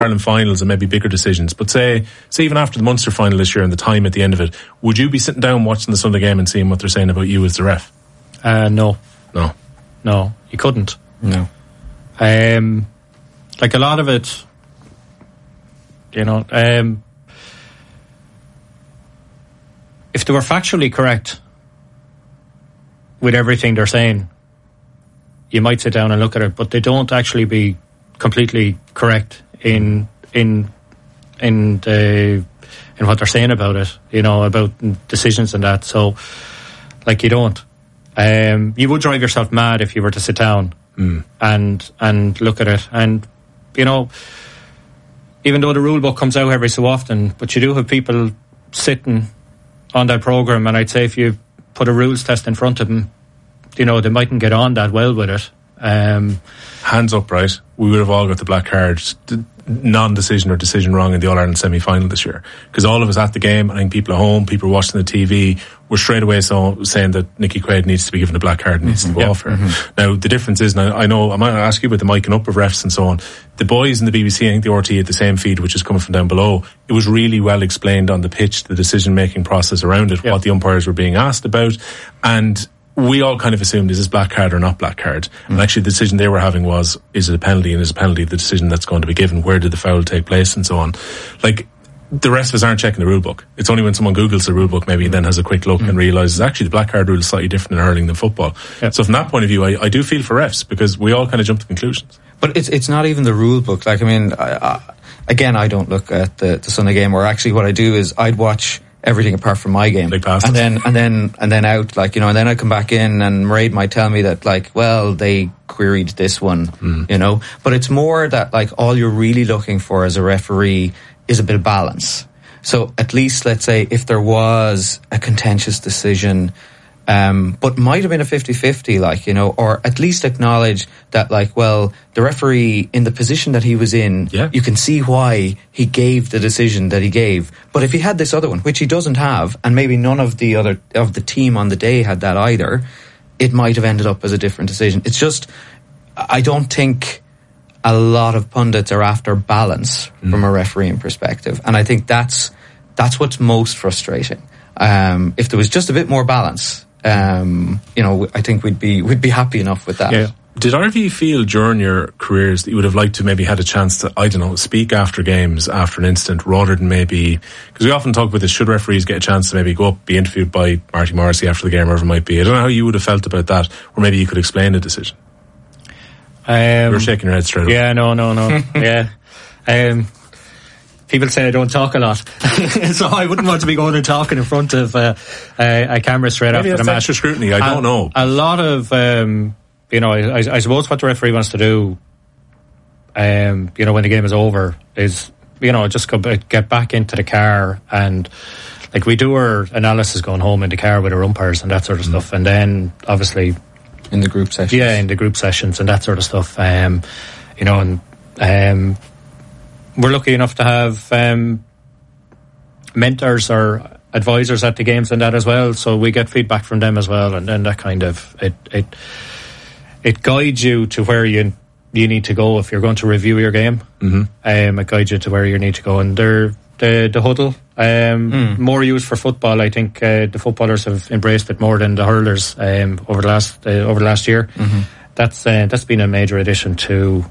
Ireland finals and maybe bigger decisions, but say even after the Munster final this year and the time at the end of it, would you be sitting down watching the Sunday game and seeing what they're saying about you as the ref? No, you couldn't. No. Like a lot of it, you know, if they were factually correct with everything they're saying, you might sit down and look at it, but they don't actually be completely correct in what they're saying about it, you know, about decisions and that. So, like, you don't. You would drive yourself mad if you were to sit down and look at it. And, you know, even though the rule book comes out every so often, but you do have people sitting on that programme, and I'd say if you put a rules test in front of them, you know, they mightn't get on that well with it. Hands up, right? We would have all got the black card, non-decision or decision wrong in the All-Ireland semi-final this year. Because all of us at the game, I think people at home, people watching the TV, were straight away saying that Nicky Quaid needs to be given a black card and needs to go off here. Now, the difference is, now I know, I might ask you about the miking up of refs and so on. The boys in the BBC, I think the RT at the same feed, which is coming from down below, it was really well explained on the pitch, the decision-making process around it, what the umpires were being asked about, and we all kind of assumed, is this black card or not black card? And actually the decision they were having was, is it a penalty, and is a penalty the decision that's going to be given? Where did the foul take place and so on? Like, the rest of us aren't checking the rule book. It's only when someone Googles the rule book maybe and then has a quick look and realises actually the black card rule is slightly different in hurling than football. So from that point of view, I do feel for refs, because we all kind of jump to conclusions. But it's not even the rule book. Like, I mean, again, I don't look at the Sunday game, or actually what I do is I'd watch everything apart from my game, and then out, like, you know, and then I come back in and Mairead might tell me that, like, well, they queried this one, you know, but it's more that, like, all you're really looking for as a referee is a bit of balance. So at least, let's say, if there was a contentious decision, but might have been a 50-50, like, you know, or at least acknowledge that, like, well, the referee in the position that he was in, you can see why he gave the decision that he gave. But if he had this other one, which he doesn't have, and maybe none of the other of the team on the day had that either, it might have ended up as a different decision. It's just, I don't think a lot of pundits are after balance from a refereeing perspective, and I think that's what's most frustrating. If there was just a bit more balance, you know, I think we'd be happy enough with that. Yeah. Did either of you feel during your careers that you would have liked to maybe had a chance to, I don't know, speak after games, after an incident, rather than maybe, because we often talk about this, should referees get a chance to maybe go up, be interviewed by Marty Morrissey after the game, wherever it might be? I don't know how you would have felt about that, or maybe you could explain the decision. You're shaking your head straight away. Yeah, no. Yeah. People say I don't talk a lot, so I wouldn't want to be going and talking in front of a camera straight maybe after the match. Extra scrutiny, I don't know. A lot of, you know, I suppose what the referee wants to do, you know, when the game is over, is, you know, just get back into the car, and, like, we do our analysis going home in the car with our umpires and that sort of stuff, and then obviously in the group sessions. Yeah, in the group sessions and that sort of stuff. You know, and we're lucky enough to have mentors or advisors at the games and that as well, so we get feedback from them as well, and then that kind of it guides you to where you need to go if you're going to review your game. It guides you to where you need to go, and the huddle, more used for football. I think the footballers have embraced it more than the hurlers over the last year. That's been a major addition to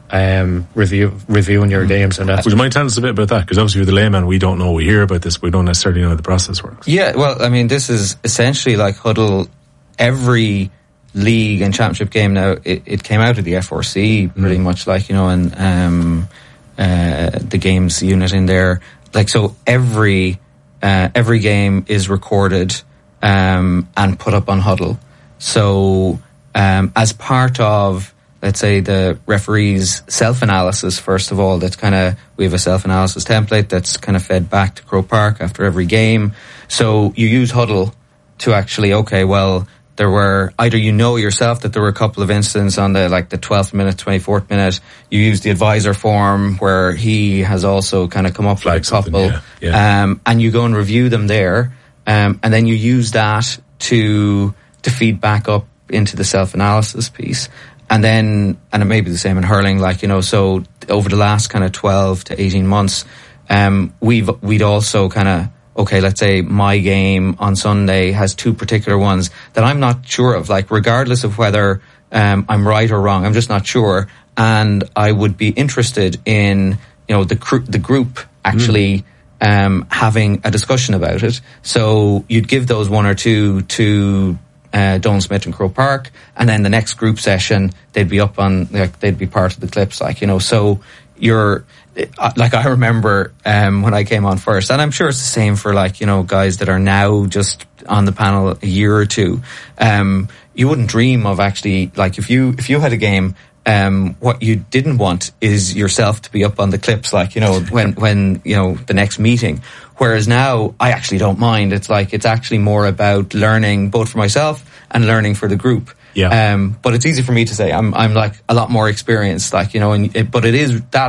reviewing your games and that. Would you mind telling us a bit about that? Because obviously you're the layman, we don't know. We hear about this, we don't necessarily know how the process works. Yeah, well, I mean, this is essentially like huddle. Every league and championship game now, it came out of the FRC pretty much, like, you know, and the games unit in there. Like, so every game is recorded and put up on huddle. So as part of, let's say, the referee's self-analysis, first of all, that's kind of, we have a self-analysis template that's kind of fed back to Croke Park after every game. So you use huddle to actually, okay, well, there were, either you know yourself that there were a couple of incidents on the 12th minute, 24th minute. You use the advisor form where he has also kind of come up with a couple. And you go and review them there. And then you use that to feed back up into the self-analysis piece. and it may be the same in hurling, like, you know, so over the last kind of 12 to 18 months, we'd also kind of, okay, let's say my game on Sunday has two particular ones that I'm not sure of, like, regardless of whether I'm right or wrong, I'm just not sure. And I would be interested in, you know, the group actually having a discussion about it. So you'd give those one or two to Donald Smith and Croke Park, and then the next group session they'd be up on, like, they'd be part of the clips, like, you know. So you're like, I remember when I came on first, and I'm sure it's the same for, like, you know, guys that are now just on the panel a year or two. You wouldn't dream of actually, like, if you had a game, what you didn't want is yourself to be up on the clips, like, you know, when you know, the next meeting. Whereas now, I actually don't mind. It's like, it's actually more about learning both for myself and learning for the group. Yeah. But it's easy for me to say. I'm like a lot more experienced, like, you know, but that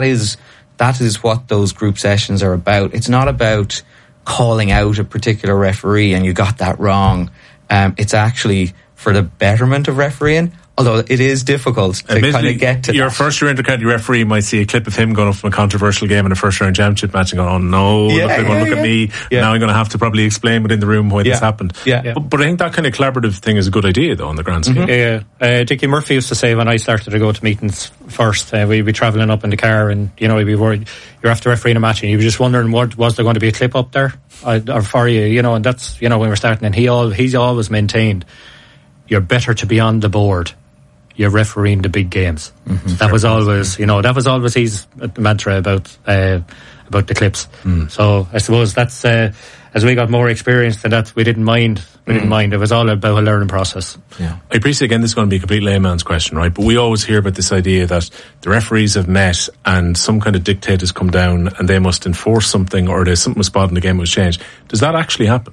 is what those group sessions are about. It's not about calling out a particular referee and you got that wrong. It's actually for the betterment of refereeing. Although it is difficult to kind of get to your that. first year intercounty referee might see a clip of him going up from a controversial game in a first round championship match and going, oh no, look at me. Yeah. Now I'm going to have to probably explain within the room why this happened. Yeah. But I think that kind of collaborative thing is a good idea, though, on the grand scale. Yeah. Dickie Murphy used to say, when I started to go to meetings first, we'd be travelling up in the car and, you know, you'd be worried. You're after refereeing a match and you were just wondering, was there going to be a clip up there or for you, you know, and that's, you know, when we're starting, and he's always maintained, you're better to be on the board. You're refereeing the big games. Mm-hmm. That was always, you know, his mantra about the clips. So I suppose that's, as we got more experience than that, we didn't mind. It was all about a learning process. Yeah. I appreciate, again, this is going to be a complete layman's question, right? But we always hear about this idea that the referees have met and some kind of dictate has come down and they must enforce something, or there's something was spotted and the game was changed. Does that actually happen?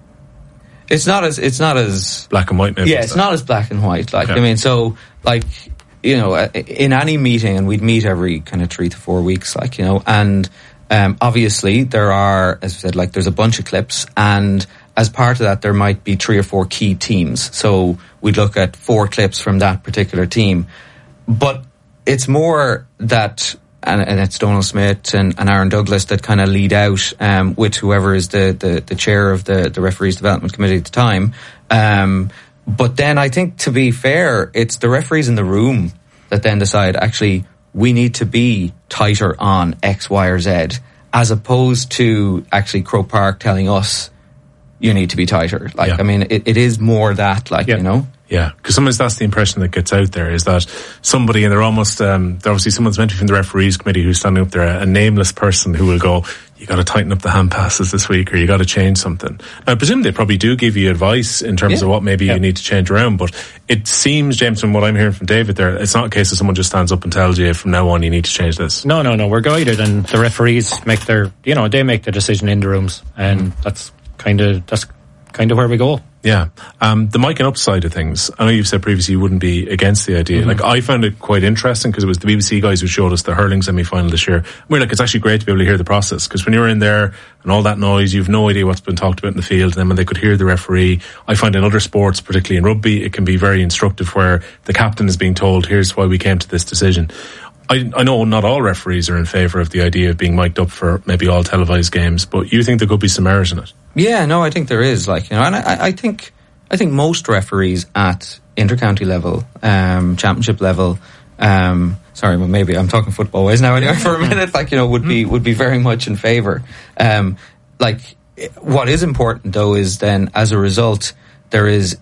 It's not as black and white, maybe. Yeah, it's not as black and white. Like, I mean, so, like, you know, in any meeting, and we'd meet every kind of 3 to 4 weeks, like, you know, and obviously there are, as I said, like, there's a bunch of clips, and as part of that, there might be 3 or 4 key teams. So we'd look at 4 clips from that particular team. But it's more that, and it's Donald Smith and Aaron Douglas that kind of lead out with whoever is the chair of the referees development committee at the time. But then I think, to be fair, it's the referees in the room that then decide, actually, we need to be tighter on X, Y, or Z, as opposed to actually Croke Park telling us, you need to be tighter. Like, I mean, it is more that, like, you know. Yeah, because sometimes that's the impression that gets out there, is that somebody, and they're almost, they're obviously someone's meant to be from the referees committee who's standing up there, a nameless person who will go, you got to tighten up the hand passes this week, or you got to change something. Now, I presume they probably do give you advice in terms of what maybe you need to change around, but it seems, James, from what I'm hearing from David there, it's not a case of someone just stands up and tells you from now on you need to change this. No, we're guided, and the referees make their, you know, they make the decision in the rooms, and that's kind of where we go. Yeah. The mic and up side of things, I know you've said previously you wouldn't be against the idea. Like, I found it quite interesting because it was the BBC guys who showed us the hurling semi-final this year. We're like, it's actually great to be able to hear the process, because when you're in there and all that noise, you've no idea what's been talked about in the field, and then when they could hear the referee, I find in other sports, particularly in rugby, it can be very instructive where the captain is being told, here's why we came to this decision. I know not all referees are in favour of the idea of being mic'd up for maybe all televised games, but you think there could be some merit in it? Yeah, no, I think there is. Like, you know, and I think most referees at intercounty level, championship level, sorry, well, maybe I'm talking football ways now anyway for a minute, like, you know, would be very much in favour. Like, what is important though is then, as a result, there is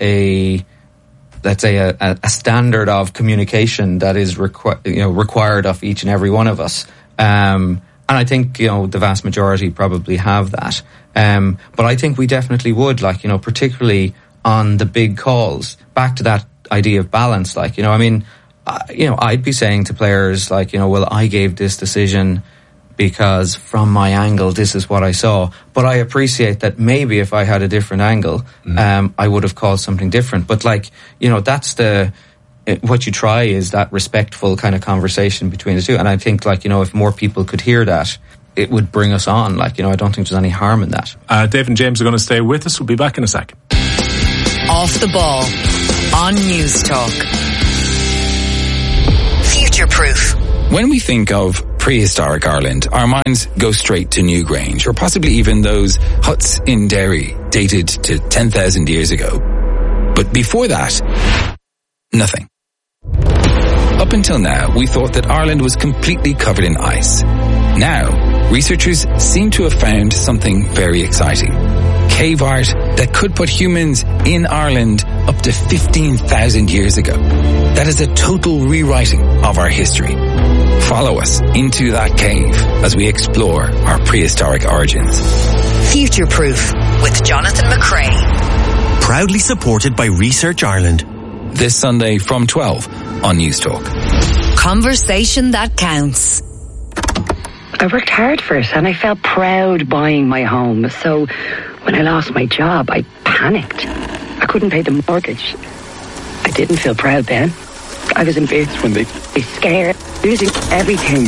let's say a standard of communication that is required of each and every one of us. And I think, you know, the vast majority probably have that. But I think we definitely would, like, you know, particularly on the big calls. Back to that idea of balance, like, you know, I mean, you know, I'd be saying to players, like, you know, well, I gave this decision because from my angle, this is what I saw. But I appreciate that maybe if I had a different angle, I would have called something different. But, like, you know, that's what you try is that respectful kind of conversation between the two. And I think, like, you know, if more people could hear that, it would bring us on. Like, you know, I don't think there's any harm in that. Dave and James are going to stay with us. We'll be back in a second. Off the ball on News Talk. Future-proof. When we think of prehistoric Ireland, our minds go straight to Newgrange, or possibly even those huts in Derry dated to 10,000 years ago. But before that, nothing. Up until now, we thought that Ireland was completely covered in ice. Now, researchers seem to have found something very exciting. Cave art that could put humans in Ireland up to 15,000 years ago. That is a total rewriting of our history. Follow us into that cave as we explore our prehistoric origins. Future-proof with Jonathan McCrae. Proudly supported by Research Ireland. This Sunday from 12 on News Talk. Conversation that counts. I worked hard for it and I felt proud buying my home. So when I lost my job, I panicked. I couldn't pay the mortgage. I didn't feel proud then. I was embarrassed when they scared, losing everything.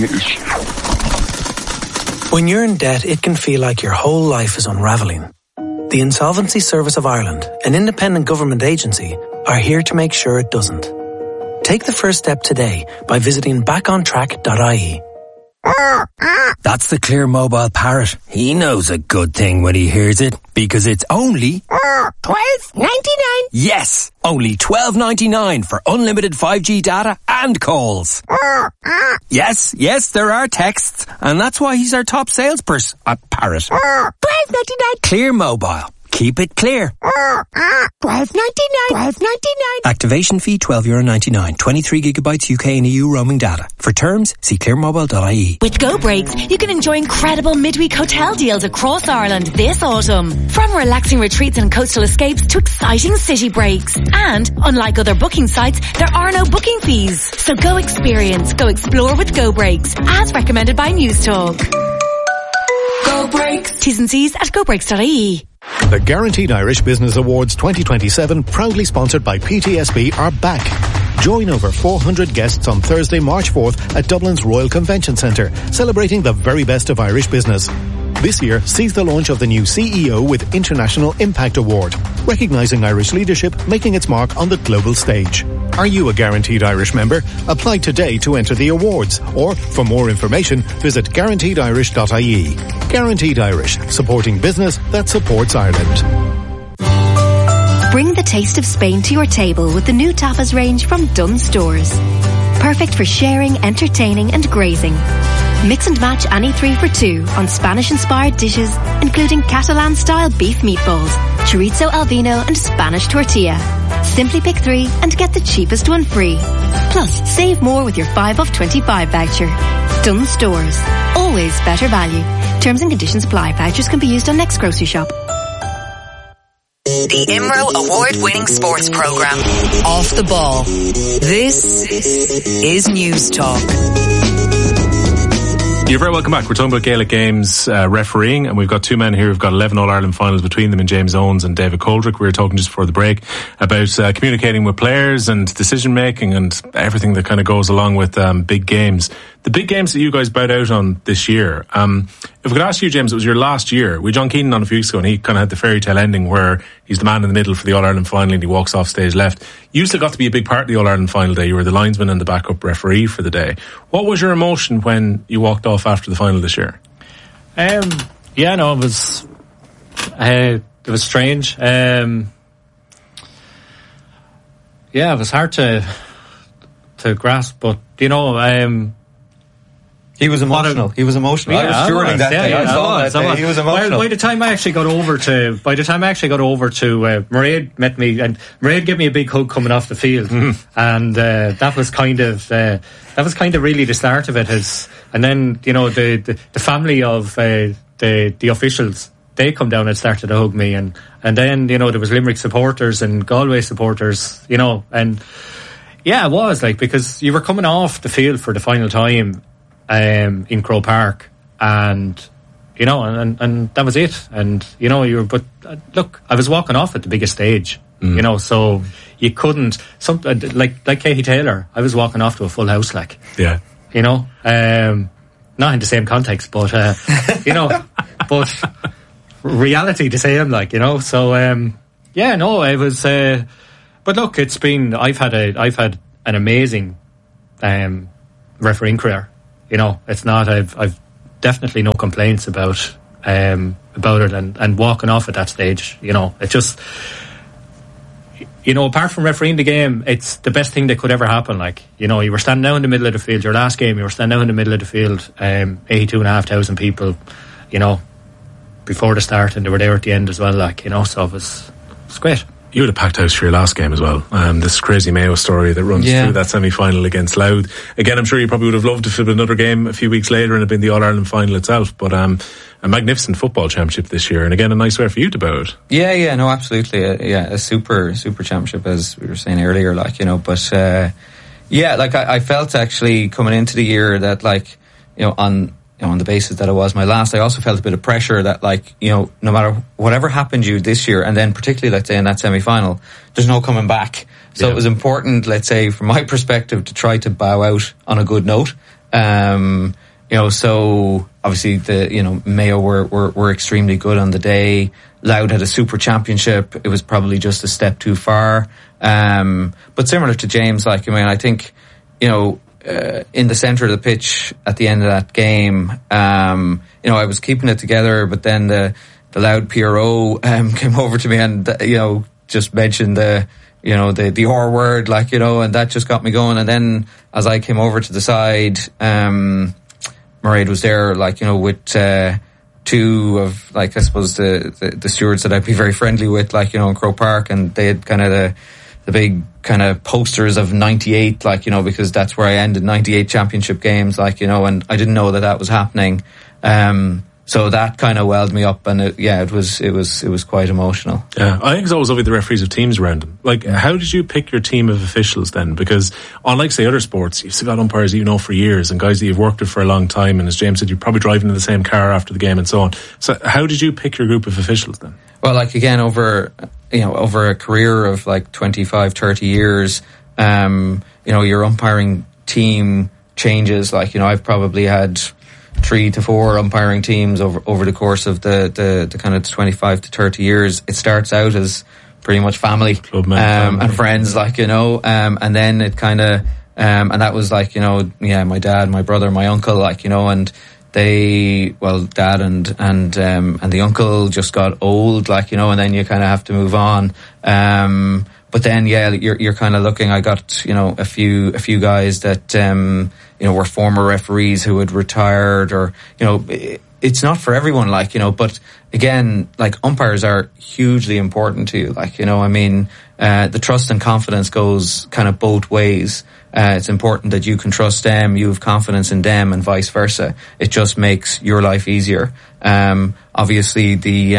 When you're in debt, it can feel like your whole life is unravelling. The Insolvency Service of Ireland, an independent government agency, are here to make sure it doesn't. Take the first step today by visiting backontrack.ie. That's the Clear Mobile parrot. He knows a good thing when he hears it, because it's only $12.99. Yes, only $12.99 for unlimited 5G data and calls. Yes, there are texts, and that's why he's our top salesperson at Parrot. $12.99. Clear Mobile. Keep it clear. $12.99. Activation fee €12.99. 23 gigabytes UK and EU roaming data. For terms, see clearmobile.ie. With Go Breaks, you can enjoy incredible midweek hotel deals across Ireland this autumn. From relaxing retreats and coastal escapes to exciting city breaks. And, unlike other booking sites, there are no booking fees. So go experience, go explore with Go Breaks, as recommended by News Talk. Go Breaks. T's and C's at gobreaks.ie. The Guaranteed Irish Business Awards 2027, proudly sponsored by PTSB, are back. Join over 400 guests on Thursday, March 4th at Dublin's Royal Convention Centre, celebrating the very best of Irish business. This year sees the launch of the new CEO with International Impact Award, recognising Irish leadership making its mark on the global stage. Are you a Guaranteed Irish member? Apply today to enter the awards, or for more information, visit guaranteedirish.ie. Guaranteed Irish, supporting business that supports Ireland. Bring the taste of Spain to your table with the new tapas range from Dunnes Stores. Perfect for sharing, entertaining and grazing. Mix and match any 3 for 2 on Spanish-inspired dishes, including Catalan-style beef meatballs, chorizo al vino and Spanish tortilla. Simply pick 3 and get the cheapest one free. Plus, save more with your 5 off 25 voucher. Dunnes Stores. Always better value. Terms and conditions apply. Vouchers can be used on next grocery shop. The IMRO award-winning sports program, Off the Ball. This is News Talk. You're very welcome back. We're talking about Gaelic Games refereeing, and we've got two men here who've got 11 All-Ireland finals between them, in James Owens and David Coldrick. We were talking just before the break about communicating with players and decision-making and everything that kind of goes along with big games. The big games that you guys bowed out on this year, if we could ask you, James, it was your last year. We had John Keenan on a few weeks ago, and he kind of had the fairy tale ending where he's the man in the middle for the All-Ireland final and he walks off stage left. You still got to be a big part of the All-Ireland final day. You were the linesman and the backup referee for the day. What was your emotion when you walked off after the final this year? It was strange. It was hard to grasp, but you know, he was emotional. He was emotional. Yeah, I was stewarding that day. I saw that day. He was emotional. By the time I actually got over to Mairead met me, and Mairead gave me a big hug coming off the field, and that was kind of really the start of it. And then you know the family of the officials, they come down and started to hug me, and then you know there was Limerick supporters and Galway supporters, you know, and yeah, it was like, because you were coming off the field for the final time in Croke Park, and you know, and that was it. And you know, look, I was walking off at the biggest stage, you know, so you couldn't, like Katie Taylor, I was walking off to a full house, like, yeah, you know, not in the same context, but you know, but reality the same, like, you know. So it was, but look, I've had an amazing refereeing career. You know, it's not. I've definitely no complaints about it, and walking off at that stage. You know, it just. You know, apart from refereeing the game, it's the best thing that could ever happen. Like, you know, you were standing out in the middle of the field. Your last game, you were standing out in the middle of the field. 82,500 people. You know, before the start, and they were there at the end as well. Like, you know, so it was great. You had a packed house for your last game as well. This crazy Mayo story that runs through that semi-final against Louth. Again, I'm sure you probably would have loved to have another game a few weeks later and have been the All-Ireland final itself. But a magnificent football championship this year. And again, a nice way for you to bow it. Yeah, no, absolutely. A super championship, as we were saying earlier, like, you know. But, like, I felt actually coming into the year that, like, you know, on the basis that it was my last, I also felt a bit of pressure that, like, you know, no matter whatever happened to you this year, and then particularly, let's say, in that semi-final, there's no coming back. So it was important, let's say, from my perspective, to try to bow out on a good note. You know, so obviously Mayo were extremely good on the day. Louth had a super championship. It was probably just a step too far. But similar to James, like, I mean, I think, you know, in the centre of the pitch at the end of that game, you know, I was keeping it together, but then the Louth PRO came over to me and, you know, just mentioned the R word, like, you know, and that just got me going. And then as I came over to the side, Mairead was there, like, you know, with two of, like, I suppose the stewards that I'd be very friendly with, like, you know, in Croke Park, and they had kind of the big kind of posters of 98, like, you know, because that's where I ended 98 championship games, like, you know, and I didn't know that was happening. So that kind of welled me up, and it was quite emotional. Yeah, I think it's always lovely the referees of teams around them. Like, how did you pick your team of officials then? Because unlike, say, other sports, you've still got umpires that you know for years and guys that you've worked with for a long time, and as James said, you're probably driving in the same car after the game and so on. So how did you pick your group of officials then? Well, like, again, over a career of like 25, 30 years, you know, your umpiring team changes. Like, you know, I've probably had 3 to 4 umpiring teams over the course of the kind of 25 to 30 years. It starts out as pretty much family, and friends, like, you know, and then it kind of, and that was like, you know, my dad, my brother, my uncle, like, you know, and dad and the uncle just got old, like, you know, and then you kind of have to move on. But then, you're kind of looking, I got, you know, a few guys that, you know, were former referees who had retired, or, you know, it's not for everyone, like, you know, but again, like, umpires are hugely important to you, like, you know, I mean, the trust and confidence goes kind of both ways. It's important that you can trust them, you have confidence in them, and vice versa. It just makes your life easier. Obviously the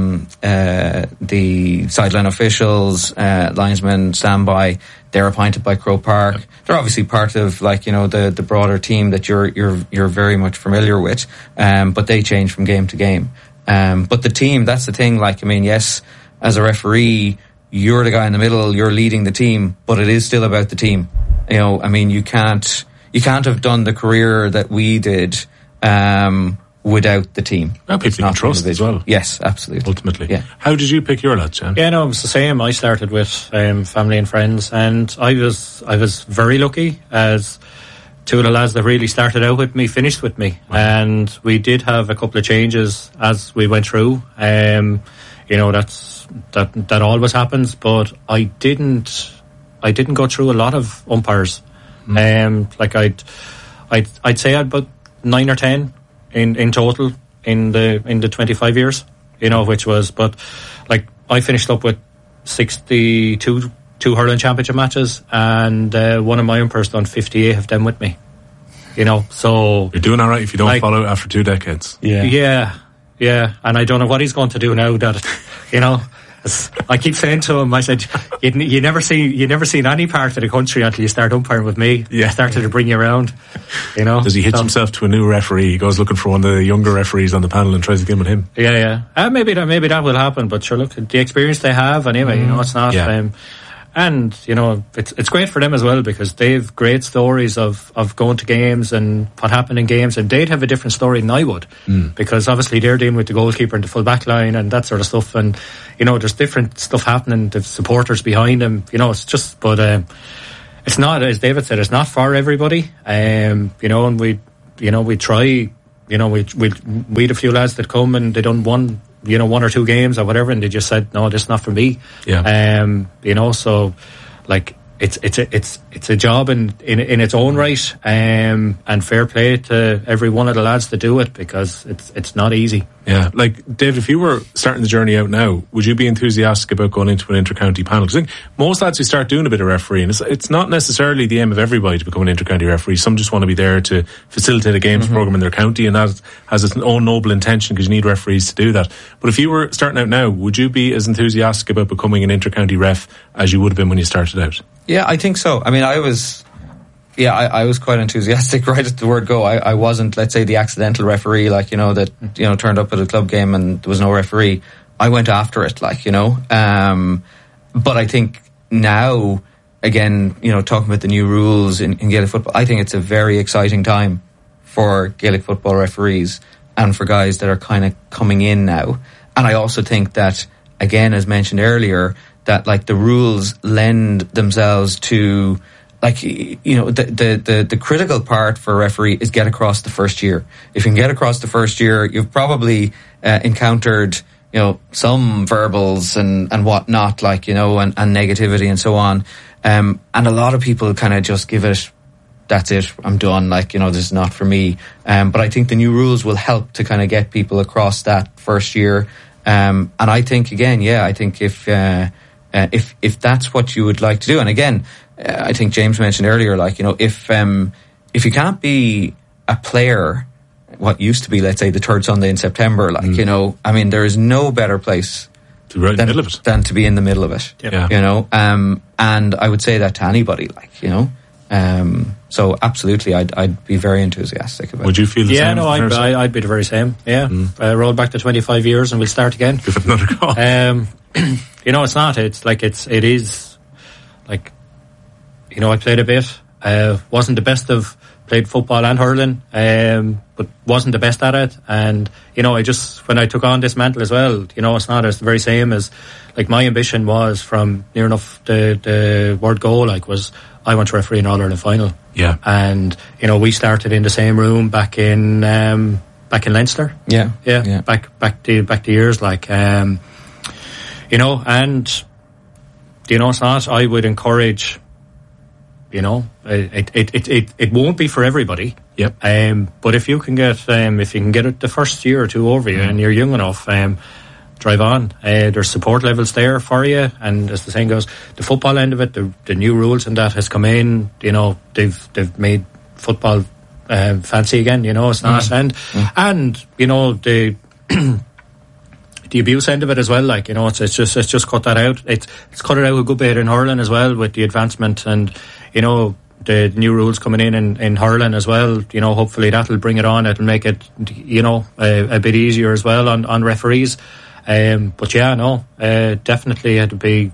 sideline officials, linesmen, standby, they're appointed by Croke Park. They're obviously part of, like, you know, the broader team that you're very much familiar with. But they change from game to game. But the team, that's the thing, like, I mean, yes, as a referee, you're the guy in the middle, you're leading the team, but it is still about the team. You know, I mean, you can't have done the career that we did, without the team. Well, people you can trust as well. Yes, absolutely. Ultimately. Yeah. How did you pick your lads, Jan? Yeah, no, it was the same. I started with family and friends, and I was very lucky, as 2 of the lads that really started out with me finished with me. Wow. And we did have a couple of changes as we went through. You know, that always happens, but I didn't go through a lot of umpires. Like, I'd say I'd about 9 or 10 in total in the 25 years, you know, which was, but like, I finished up with 62 hurling championship matches, and one of my umpires done 58 of them with me, you know, so you're doing all right if you don't, like, follow after 2 decades. Yeah, and I don't know what he's going to do now that, you know, I keep saying to him, I said, you never seen any part of the country until you start umpiring with me. Yeah. I started to bring you around, you know. Does he hitch himself to a new referee? He goes looking for one of the younger referees on the panel and tries to get with him. Yeah. Maybe that will happen, but sure, look, the experience they have anyway, you know, it's not. Yeah. And, you know, it's great for them as well, because they've great stories of going to games and what happened in games, and they'd have a different story than I would, because obviously they're dealing with the goalkeeper and the full back line and that sort of stuff, and, you know, there's different stuff happening, the supporters behind them, you know, it's just, but it's not, as David said, it's not for everybody. And we try. We had a few lads that come and they done one or two games or whatever, and they just said, no, this is not for me. Yeah. So like it's a job in its own right, and fair play to every one of the lads that do it, because it's not easy. Yeah, like David, if you were starting the journey out now, would you be enthusiastic about going into an intercounty panel? Because I think most lads who start doing a bit of refereeing, it's not necessarily the aim of everybody to become an intercounty referee. Some just want to be there to facilitate a games programme in their county, and that has its own noble intention, because you need referees to do that. But if you were starting out now, would you be as enthusiastic about becoming an intercounty ref as you would have been when you started out? Yeah, I think so. I mean, I was quite enthusiastic right at the word go. I wasn't, let's say, the accidental referee, that turned up at a club game and there was no referee. I went after it, but I think now, again, talking about the new rules in Gaelic football, I think it's a very exciting time for Gaelic football referees and for guys that are kind of coming in now. And I also think that, again, as mentioned earlier, that the rules lend themselves to, the critical part for a referee is get across the first year. If you can get across the first year, you've probably encountered, some verbals and whatnot, and negativity and so on. And a lot of people kind of just give it, that's it, I'm done, this is not for me. But I think the new rules will help to kind of get people across that first year. And I think, again, if that's what you would like to do, and again, I think James mentioned earlier, if you can't be a player, what used to be, let's say, the third Sunday in September, there is no better place than to be in the middle of it. Yeah. And I would say that to anybody, so absolutely, I'd be very enthusiastic about it. Would you feel the same? Yeah, no, I'd be the very same. Yeah, roll back to 25 years and we'll start again. Give it another go. It's not. It is like, I played a bit. Wasn't the best of played football and hurling, but wasn't the best at it. And when I took on this mantle as well, it's not. It's the very same as my ambition was from near enough the word go. I want to referee an All-Ireland final. Yeah. And, we started in the same room back in Leinster. Yeah. Back to years, and, it's not, I would encourage, it won't be for everybody. Yep. But if you can get it the first year or two over you and you're young enough, drive on. There's support levels there for you, and as the saying goes, the football end of it, the new rules and that has come in. They've made football fancy again. It's not, and the the abuse end of it as well. It's just cut that out. It's cut it out a good bit in hurling as well with the advancement and the new rules coming in hurling as well. Hopefully that'll bring it on. It'll make it a bit easier as well on referees. But yeah, no, definitely it'd be.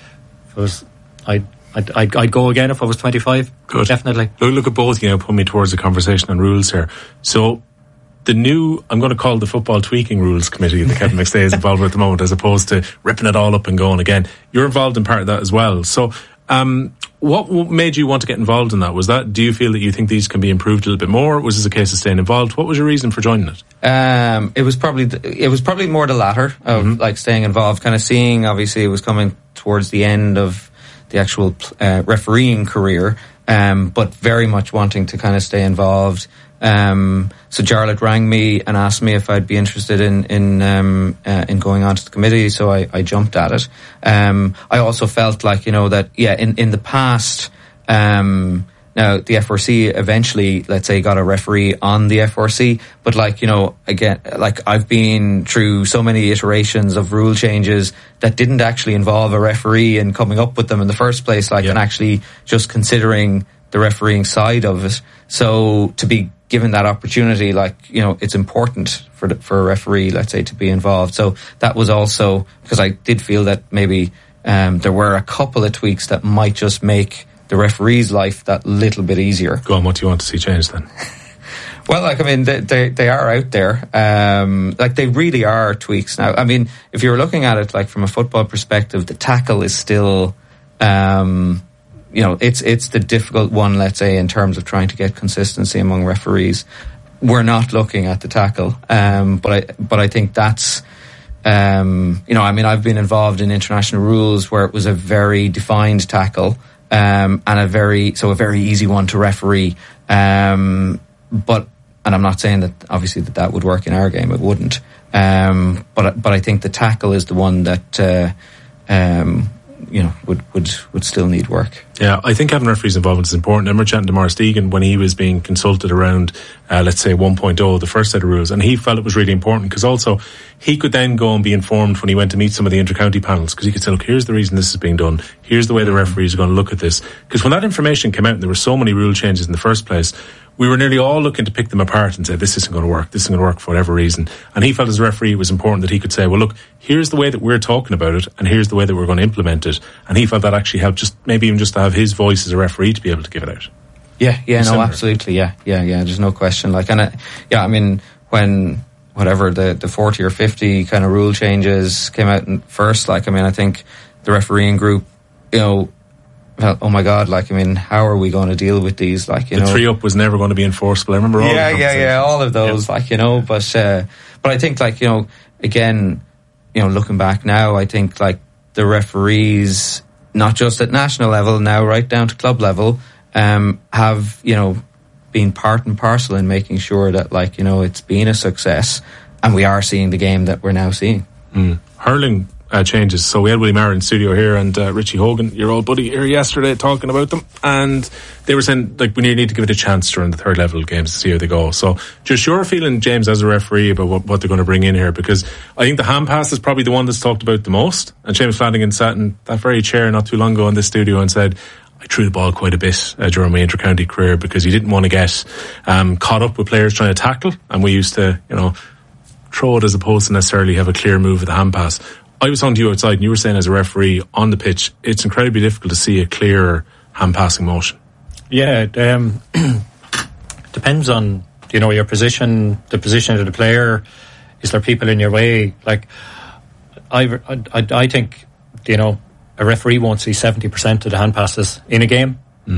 I'd go again if I was 25. Good, definitely. Look at both. Put me towards the conversation on rules here. So the new, I'm going to call the football tweaking rules committee that Kevin McStay is involved with at the moment, as opposed to ripping it all up and going again. You're involved in part of that as well. So, what made you want to get involved in that? Do you feel that you think these can be improved a little bit more? Was this a case of staying involved? What was your reason for joining it? It was probably more the latter of staying involved, kind of seeing, obviously it was coming towards the end of the actual refereeing career, but very much wanting to kind of stay involved. So Jarlath rang me and asked me if I'd be interested in going on to the committee, so I jumped at it. I also felt that in the past, now the FRC eventually, let's say, got a referee on the FRC, but again, I've been through so many iterations of rule changes that didn't actually involve a referee in coming up with them in the first place, and actually just considering the refereeing side of it. So to be given that opportunity, it's important for a referee, let's say, to be involved. So that was also because I did feel that maybe there were a couple of tweaks that might just make the referee's life that little bit easier. Go on, what do you want to see changed then? Well, they are out there. They really are tweaks now. I mean, if you're looking at it from a football perspective, the tackle is still it's the difficult one, let's say, in terms of trying to get consistency among referees. We're not looking at the tackle, but I think that's, I've been involved in international rules where it was a very defined tackle, and a very easy one to referee. And I'm not saying that obviously that would work in our game. It wouldn't. But I think the tackle is the one that would still need work. Yeah, I think having referees involved is important. I remember chatting to Maurice Deegan when he was being consulted around, let's say 1.0, the first set of rules, and he felt it was really important because also he could then go and be informed when he went to meet some of the inter-county panels, because he could say, look, here's the reason this is being done, here's the way the referees are going to look at this. Because when that information came out and there were so many rule changes in the first place, we were nearly all looking to pick them apart and say, this isn't going to work, this isn't going to work for whatever reason. And he felt as a referee it was important that he could say, well, look, here's the way that we're talking about it, and here's the way that we're going to implement it. And he felt that actually helped maybe even just to have his voice as a referee to be able to give it out. Absolutely, yeah. There's no question. When whatever the 40 or 50 kind of rule changes came out first, I think the refereeing group, oh my God, how are we going to deal with these? The 3-up was never going to be enforceable. I remember all of those, but I think, again, looking back now, I think, the referees, not just at national level now, right down to club level, have, been part and parcel in making sure that, it's been a success, and we are seeing the game that we're now seeing. Hurling changes. So we had Willie Maher in studio here and Richie Hogan, your old buddy, here yesterday talking about them, and they were saying we need to give it a chance during the third level games to see how they go. So just your feeling, James, as a referee about what they're going to bring in here, because I think the hand pass is probably the one that's talked about the most, and James Flanagan sat in that very chair not too long ago in this studio and said, I threw the ball quite a bit during my inter-county career because you didn't want to get caught up with players trying to tackle, and we used to throw it as opposed to necessarily have a clear move with the hand pass. I was on to you outside and you were saying as a referee on the pitch, it's incredibly difficult to see a clear hand passing motion. Yeah, depends on, your position, the position of the player. Is there people in your way? I think, a referee won't see 70% of the hand passes in a game.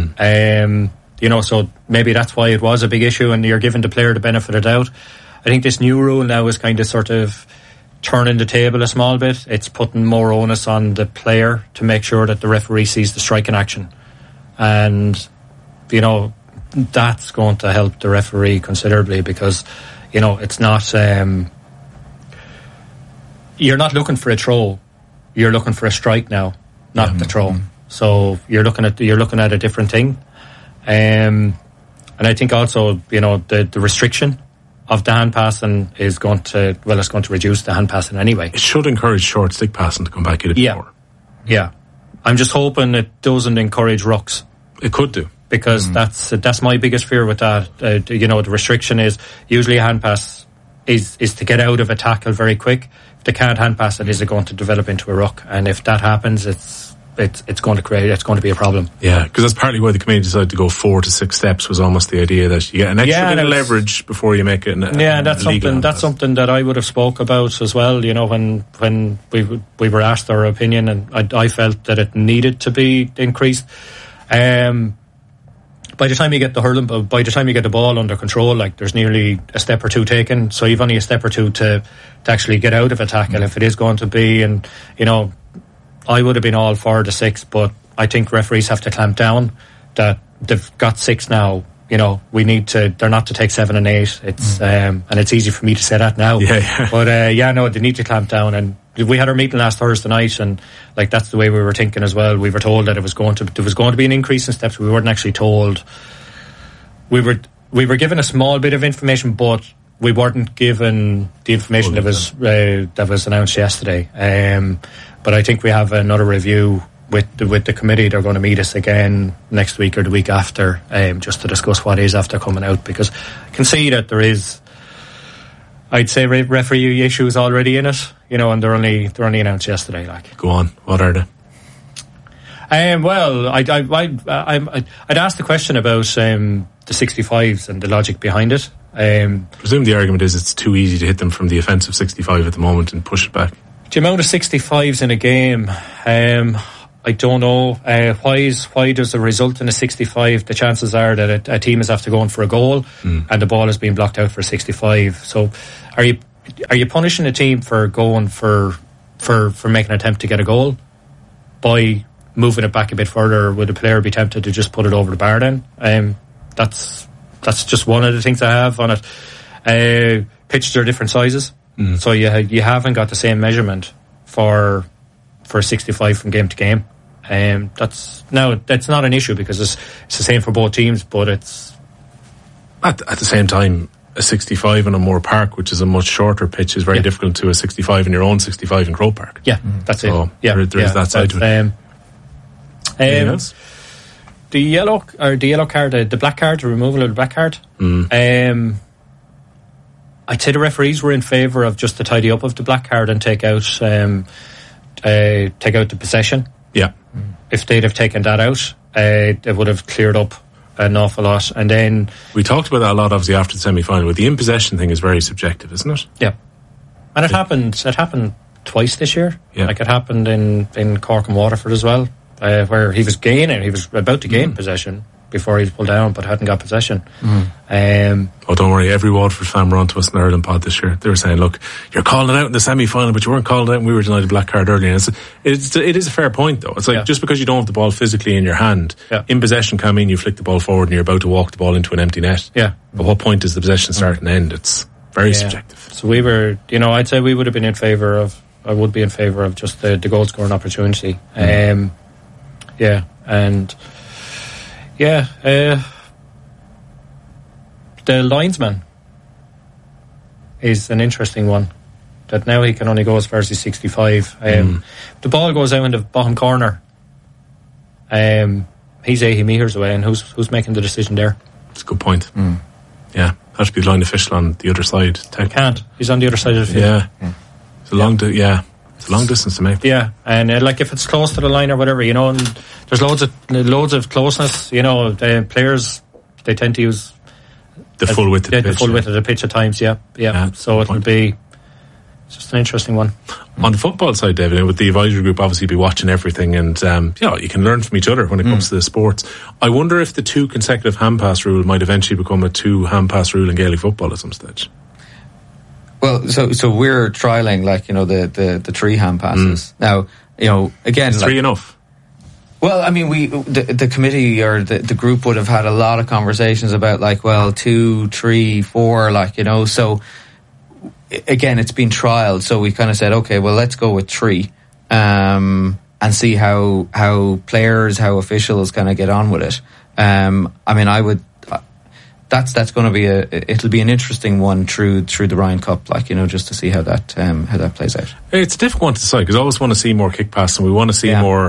So maybe that's why it was a big issue and you're giving the player the benefit of the doubt. I think this new rule now is kind of sort of turning the table a small bit. It's putting more onus on the player to make sure that the referee sees the strike in action. And, that's going to help the referee considerably because, it's not, you're not looking for a throw. You're looking for a strike now, not the throw. So you're looking at a different thing. And I think also, the restriction of the hand passing is going to reduce the hand passing anyway. It should encourage short stick passing to come back a bit more. Yeah. I'm just hoping it doesn't encourage rucks. It could do. Because that's my biggest fear with that. The restriction is usually a hand pass is to get out of a tackle very quick. If they can't hand pass it, is it going to develop into a ruck? And if that happens, it's going to be a problem. Yeah, because that's partly why the committee decided to go 4 to 6 steps. Was almost the idea that you get an extra bit of leverage before you make it. That's something that I would have spoke about as well. When we were asked our opinion, and I felt that it needed to be increased. By the time you get the ball under control, there's nearly a step or two taken. So you've only a step or two to actually get out of a tackle if it is going to be. And I would have been all for the 6, but I think referees have to clamp down that they've got 6 now. They're not to take 7 and 8. It's, and it's easy for me to say that now. Yeah. But, they need to clamp down. And we had our meeting last Thursday night and, that's the way we were thinking as well. We were told that there was going to be an increase in steps. We weren't actually told. We were given a small bit of information, but we weren't given the information that was announced yesterday. But I think we have another review with the committee. They're going to meet us again next week or the week after, just to discuss what is after coming out, because I can see that there is, I'd say, referee issues already in it, and they're only announced yesterday. Go on, what are they? Well, I'd asked the question about the 65s and the logic behind it. I presume the argument is it's too easy to hit them from the offensive 65 at the moment and push it back. The amount of 65s in a game, I don't know. Why does the result in a 65? The chances are that a team is after going for a goal and the ball is being blocked out for 65. So, are you punishing a team for going for making an attempt to get a goal by moving it back a bit further? Would a player be tempted to just put it over the bar then? That's just one of the things I have on it. Pitches are different sizes, so you haven't got the same measurement for 65 from game to game. That's not an issue because it's the same for both teams, but it's at the same time, a 65 in a Moore Park, which is a much shorter pitch, is very difficult to a 65 in your own 65 in Croke Park. Yeah, that's it. Yeah, there is that side to it. Anything else? The yellow card, the black card, the removal of the black card. I'd say the referees were in favour of just the tidy up of the black card and take out the possession. Yeah. If they'd have taken that out, it would have cleared up an awful lot. And then we talked about that a lot, obviously, after the semi-final. But the in possession thing is very subjective, isn't it? Yeah. And it happened twice this year. Yeah. Like it happened in Cork and Waterford as well, where he was about to gain possession before he was pulled down, but hadn't got possession. Don't worry, every Waterford fan were on to us in the Ireland pod this year. They were saying, look, you're calling it out in the semi-final, but you weren't calling it out and we were denied a black card earlier. And it is a fair point, though. It's like, just because you don't have the ball physically in your hand, in possession can mean you flick the ball forward and you're about to walk the ball into an empty net. Yeah. At what point does the possession start and end? It's very subjective. So we were, I'd say we would have been in favour of, I would be in favour of just the goal scoring opportunity. The linesman is an interesting one. That now he can only go as far as he's 65. The ball goes out in the bottom corner. He's 80 metres away, and who's making the decision there? That's a good point. Yeah, has to be the line official on the other side. Can't. He's on the other side of the field. Yeah. It's a long distance to make. Yeah, and like if it's close to the line or whatever, and there's loads of closeness. The players, they tend to use the full width of the pitch. The full width of the pitch at times. Yeah. So it'll be just an interesting one. On the football side, David, with the advisory group, obviously be watching everything, and you can learn from each other when it comes to the sports. I wonder if the 2 consecutive hand pass rule might eventually become a 2 hand pass rule in Gaelic football at some stage. Well, so we're trialling the 3 hand passes now. Again, is 3 enough? Well, I mean, the committee or the group would have had a lot of conversations about 2, 3, 4, So again, it's been trialed. So we kind of said, okay, well, let's go with 3, and see how players, how officials kind of get on with it. I mean, I would. That's going to be it'll be an interesting one through the Ryan Cup, just to see how that plays out. It's a difficult one to decide because I always want to see more kick passes and we want to see more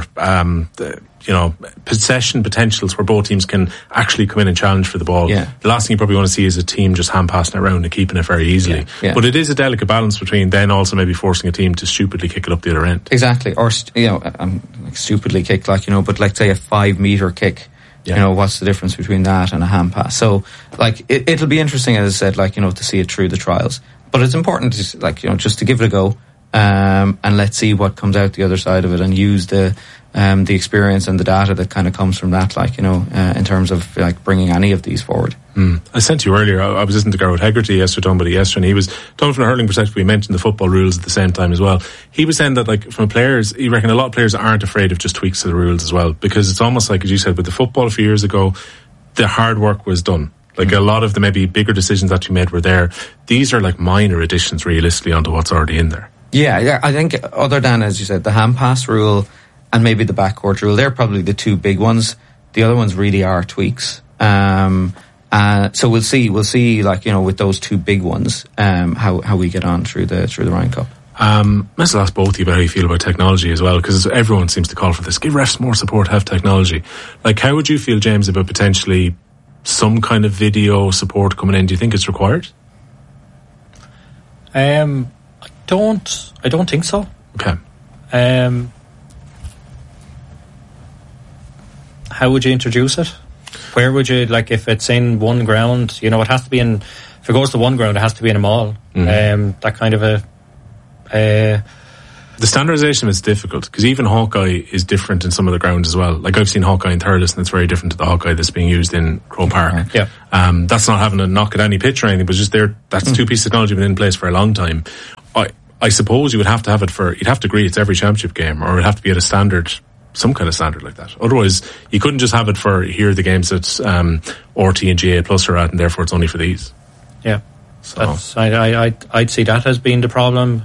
possession potentials where both teams can actually come in and challenge for the ball. Yeah. The last thing you probably want to see is a team just hand passing it around and keeping it very easily. Yeah. But it is a delicate balance between then also maybe forcing a team to stupidly kick it up the other end. Exactly, or stupidly kick but say a 5-metre kick. What's the difference between that and a hand pass? So, it'll be interesting, as I said, to see it through the trials. But it's important, just to give it a go, and let's see what comes out the other side of it, and use the experience and the data that kind of comes from that, in terms of bringing any of these forward. I sent you earlier. I was listening to Garrett Hegarty yesterday, and he was talking from a hurling perspective. We mentioned the football rules at the same time as well. He was saying that, from players, he reckoned a lot of players aren't afraid of just tweaks to the rules as well, because it's almost like, as you said, with the football a few years ago, the hard work was done. A lot of the maybe bigger decisions that you made were there. These are minor additions, realistically, onto what's already in there. Yeah. I think other than, as you said, the hand pass rule and maybe the backcourt rule, they're probably the 2 big ones. The other ones really are tweaks. So we'll see, with those 2 big ones, how we get on through the Ryan Cup. Let's ask both of you about how you feel about technology as well, because everyone seems to call for this. Give refs more support, have technology. How would you feel, James, about potentially some kind of video support coming in? Do you think it's required? I don't think so. Okay. How would you introduce it? Where would you, if it's in one ground, it has to be in, if it goes to one ground, it has to be in a mall. That kind of The standardisation is difficult because even Hawkeye is different in some of the grounds as well. Like I've seen Hawkeye in Thurles and it's very different to the Hawkeye that's being used in Croke Park. Yeah. That's not having a knock at any pitch or anything, but just that's two pieces of technology been in place for a long time. I suppose you would have to have it you'd have to agree it's every championship game, or it'd have to be at a standard, some kind of standard like that. Otherwise, you couldn't just have it for here are the games that RT and GA Plus are at, and therefore it's only for these. Yeah, so I'd see that as being the problem.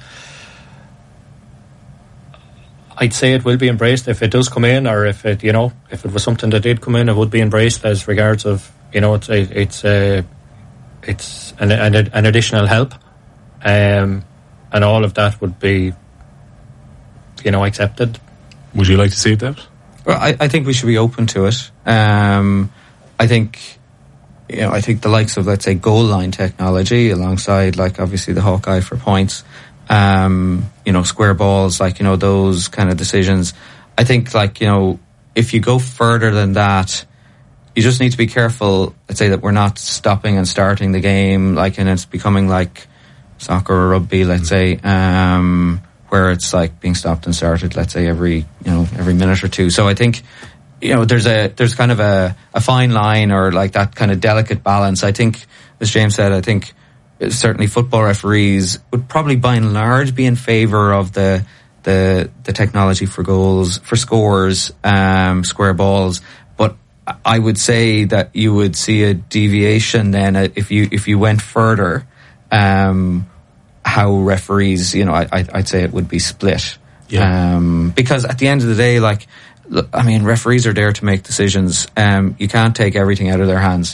I'd say it will be embraced if it does come in, or if it was something that did come in, it would be embraced as regards of it's an additional help, and all of that would be accepted. Would you like to see it, Dave? Well, I think we should be open to it. I think the likes of, let's say, goal line technology alongside, like, obviously the Hawkeye for points, square balls, like, those kind of decisions. I think, like, if you go further than that, you just need to be careful, let's say, that we're not stopping and starting the game, like, and it's becoming like soccer or rugby, let's say, where it's like being stopped and started, let's say, every minute or two. So I think, there's kind of a fine line, or like that kind of delicate balance. I think, as James said, I think certainly football referees would probably by and large be in favour of the technology for goals, for scores, square balls. But I would say that you would see a deviation then if you went further. How referees, I'd say it would be split. Yeah. Because at the end of the day, like, I mean, referees are there to make decisions. You can't take everything out of their hands.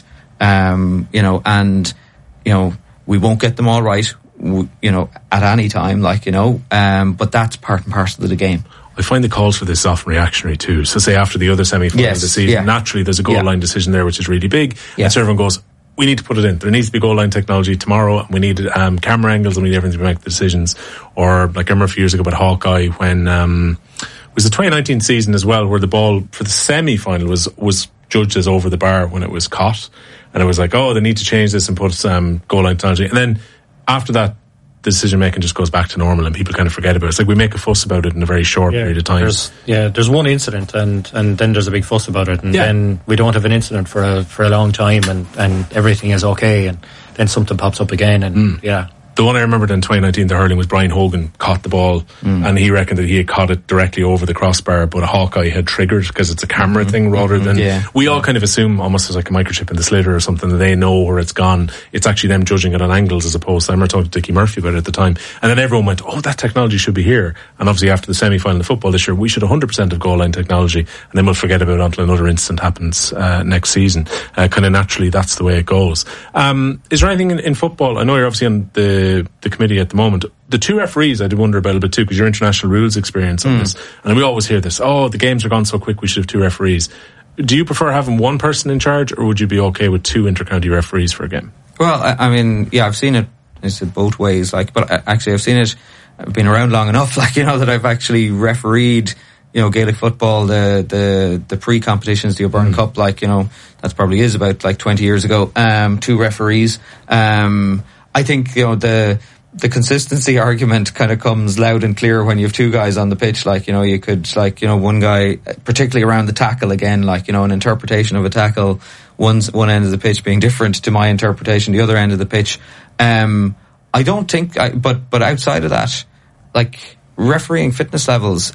We won't get them all right, at any time, but that's part and parcel of the game. I find the calls for this often reactionary too. So say after the other semi-final of the season, naturally there's a goal line decision there which is really big. Yeah. And so everyone goes, we need to put it in. There needs to be goal line technology tomorrow, and we need camera angles, and we need everything to make the decisions. Or like I remember a few years ago about Hawkeye when it was the 2019 season as well, where the ball for the semi-final was judged as over the bar when it was caught, and it was like, they need to change this and put goal line technology. And then after that, the decision making just goes back to normal, and people kind of forget about it. It's like we make a fuss about it in a very short period of time. There's one incident, and then there's a big fuss about it, and then we don't have an incident for a long time, and everything is okay, and then something pops up again, and The one I remembered in 2019, the hurling, was Brian Hogan caught the ball, and he reckoned that he had caught it directly over the crossbar, but a Hawkeye had triggered because it's a camera thing rather than... We all kind of assume, almost as like a microchip in the sliotar or something, that they know where it's gone. It's actually them judging it on angles as opposed to... I remember talking to Dickie Murphy about it at the time, and then everyone went, that technology should be here. And obviously after the semi-final of football this year, we should 100% have goal line technology, and then we'll forget about it until another incident happens next season. Kind of naturally, that's the way it goes. Is there anything in football? I know you're obviously on the committee at the moment. The two referees I do wonder about a bit too, because your international rules experience on this, and we always hear this, the games are gone so quick, we should have two referees. Do you prefer having one person in charge, or would you be okay with two inter-county referees for a game? Well, I mean, I've seen it both ways, but actually I've seen it, I've been around long enough, that I've actually refereed, Gaelic football, the pre-competitions, the O'Byrne Cup, that probably is about 20 years ago, two referees. I think, the consistency argument kind of comes loud and clear when you have two guys on the pitch. You could, one guy, particularly around the tackle again, an interpretation of a tackle, one end of the pitch being different to my interpretation, the other end of the pitch. I don't think, but outside of that, refereeing fitness levels,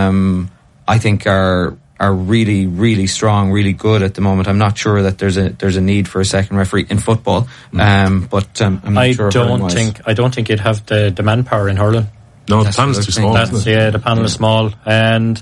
I think are really, really strong, really good at the moment. I'm not sure that there's a need for a second referee in football, but I'm not sure. I don't think you'd have the manpower in hurling. No, the panel's too small. The panel is small, and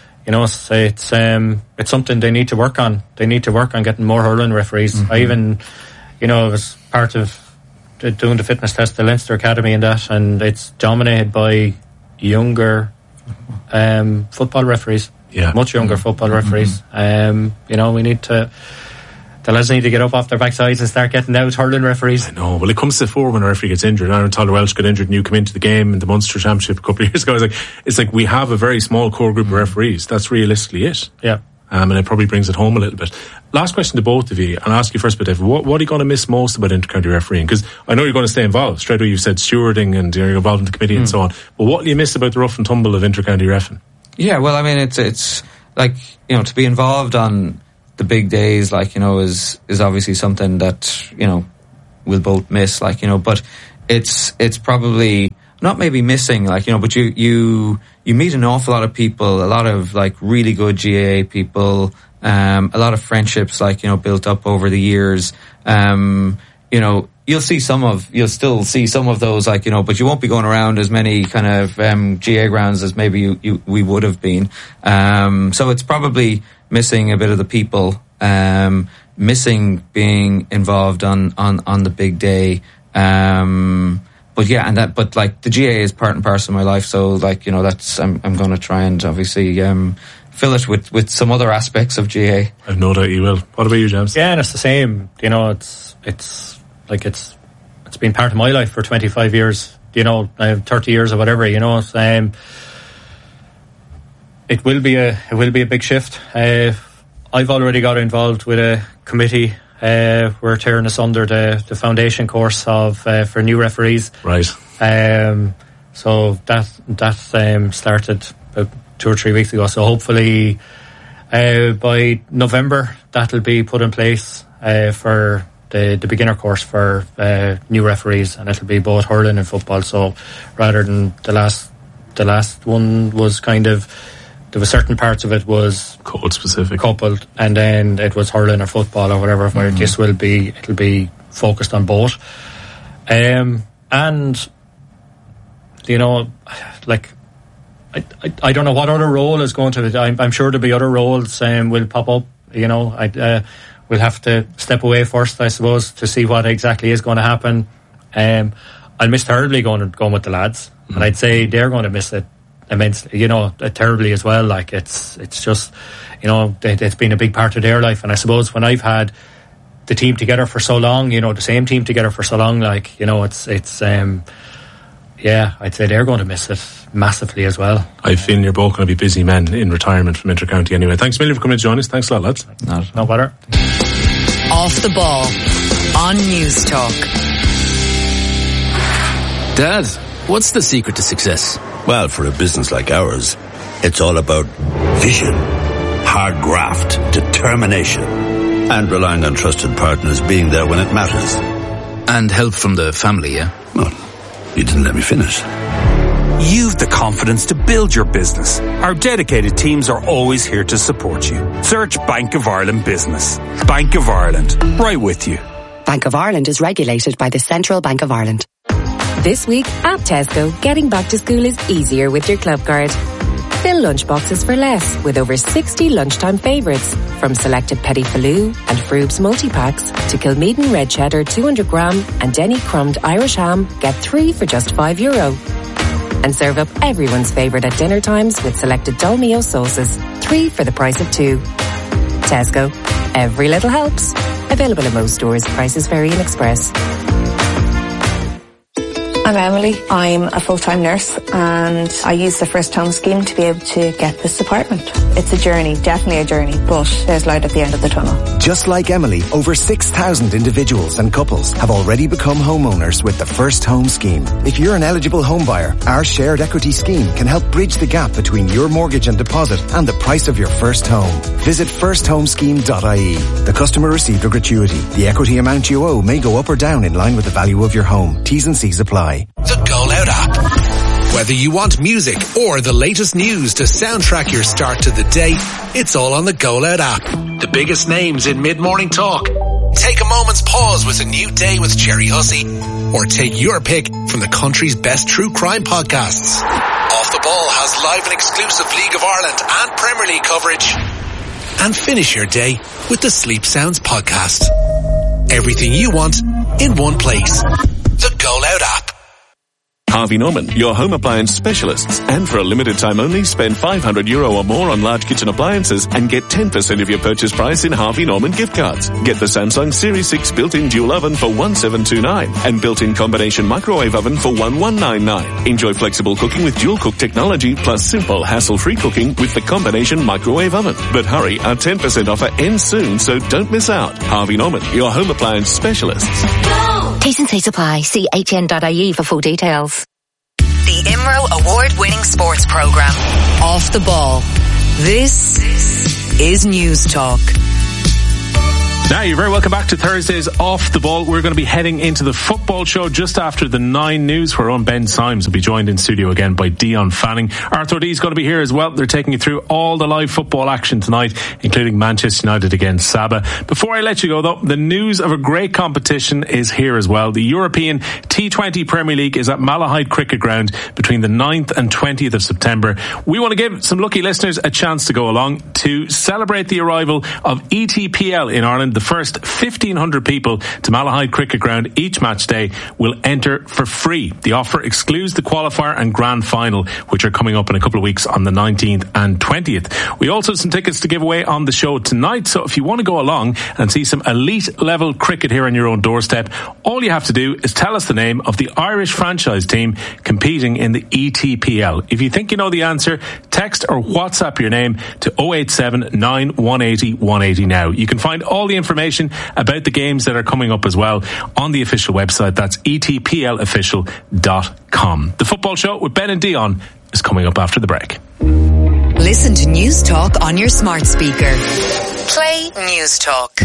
it's something they need to work on. They need to work on getting more hurling referees. I even, was part of doing the fitness test, the Leinster Academy, and it's dominated by younger football referees. Much younger football referees. We need to... The lads need to get up off their backsides and start getting out hurling referees. I know. Well, it comes to the fore when a referee gets injured. Aaron Tyler Welsh got injured and you come into the game in the Munster Championship a couple of years ago. It's like we have a very small core group of referees. That's realistically it. Yeah. and it probably brings it home a little bit. Last question to both of you, and I'll ask you first, but David, what are you going to miss most about inter-county refereeing? Because I know you're going to stay involved. Straight away you've said stewarding and you're involved in the committee and so on. But what do you miss about the rough and tumble of inter-county reffing? Yeah, well, I mean, it's like, you know, to be involved on the big days, like, you know, is obviously something that, you know, we'll both miss, like, you know, but it's probably not maybe missing, like, you know, but you meet an awful lot of people, a lot of like really good GAA people, a lot of friendships, like, you know, built up over the years. You know, you'll still see some of those, like, you know, but you won't be going around as many kind of GAA grounds as maybe we would have been. So it's probably missing a bit of the people, missing being involved on the big day. But yeah, but like the GAA is part and parcel of my life, so like, you know, that's I'm going to try and obviously fill it with some other aspects of GAA. I've no doubt you will. What about you, James? Yeah, and it's the same. You know, it's like it's been part of my life for 25 years. You know, I have 30 years or whatever. You know, it will be a big shift. I've already got involved with a committee. We're tearing asunder the foundation course for new referees. Right. So that started about 2 or 3 weeks ago. So hopefully by November that'll be put in place for the beginner course for new referees, and it'll be both hurling and football. So rather than the last one was kind of, there were certain parts of it was code specific, coupled, and then it was hurling or football or whatever. Where this it'll be focused on both. And you know, like I don't know what other role is going to. I'm sure there'll be other roles will pop up. You know, we'll have to step away first, I suppose, to see what exactly is going to happen. I'll miss terribly going with the lads, and I'd say they're going to miss it immensely, you know, terribly as well. Like it's just, you know, it's been a big part of their life. And I suppose when I've had the team together for so long, you know, the same team together for so long, like, you know, it's yeah, I'd say they're going to miss it massively as well. I feel you're both going to be busy men in retirement from Inter-County anyway. Thanks a million for coming to join us. Thanks a lot, lads. No bother. Off the ball on News Talk. Dad, what's the secret to success? Well, for a business like ours, it's all about vision, hard graft, determination, and relying on trusted partners being there when it matters. And help from the family, yeah? Well, you didn't let me finish. You've the confidence to build your business. Our dedicated teams are always here to support you. Search Bank of Ireland Business. Bank of Ireland, right with you. Bank of Ireland is regulated by the Central Bank of Ireland. This week at Tesco, getting back to school is easier with your club card. Fill lunchboxes for less with over 60 lunchtime favourites, from selected Petit Faloo and Froob's multi-packs to Kilmeaden Red Cheddar 200 gram and Denny Crumbed Irish Ham. Get 3 for just €5. And serve up everyone's favourite at dinner times with selected Dolmio sauces, 3 for the price of 2. Tesco. Every little helps. Available in most stores. Prices vary in Express. I'm Emily. I'm a full-time nurse and I use the First Home scheme to be able to get this apartment. It's a journey, definitely a journey, but there's light at the end of the tunnel. Just like Emily, over 6,000 individuals and couples have already become homeowners with the First Home scheme. If you're an eligible home buyer, our shared equity scheme can help bridge the gap between your mortgage and deposit and the price of your first home. Visit firsthomscheme.ie. The customer received a gratuity. The equity amount you owe may go up or down in line with the value of your home. T's and C's apply. The Goal Out app. Whether you want music or the latest news to soundtrack your start to the day, it's all on the Goal Out app. The biggest names in mid-morning talk. Take a moment's pause with A New Day with Jerry Hussey, or take your pick from the country's best true crime podcasts. Off the Ball has live and exclusive League of Ireland and Premier League coverage. And finish your day with the Sleep Sounds podcast. Everything you want in one place. The Goal Out app. Harvey Norman, your home appliance specialists. And for a limited time only, spend €500 or more on large kitchen appliances and get 10% of your purchase price in Harvey Norman gift cards. Get the Samsung Series 6 built-in dual oven for $1,729 and built-in combination microwave oven for $1,199. Enjoy flexible cooking with dual cook technology plus simple hassle-free cooking with the combination microwave oven. But hurry, our 10% offer ends soon, so don't miss out. Harvey Norman, your home appliance specialists. T's and C's apply. See hn.ie for full details. The IMRO award-winning sports program, Off the Ball. This is News Talk. Now, you're very welcome back to Thursday's Off the Ball. We're going to be heading into the football show just after the 9 news, where own Ben Symes will be joined in studio again by Dion Fanning. Arthur D's going to be here as well. They're taking you through all the live football action tonight, including Manchester United against Saba. Before I let you go, though, the news of a great competition is here as well. The European T20 Premier League is at Malahide Cricket Ground between the 9th and 20th of September. We want to give some lucky listeners a chance to go along to celebrate the arrival of ETPL in Ireland. The first 1,500 people to Malahide Cricket Ground each match day will enter for free. The offer excludes the qualifier and grand final, which are coming up in a couple of weeks on the 19th and 20th. We also have some tickets to give away on the show tonight, so if you want to go along and see some elite level cricket here on your own doorstep, all you have to do is tell us the name of the Irish franchise team competing in the ETPL. If you think you know the answer, text or WhatsApp your name to 087 9180 180 now. You can find all the information about the games that are coming up as well on the official website. That's etplofficial.com. The football show with Ben and Dion is coming up after the break. Listen to News Talk on your smart speaker. Play News Talk.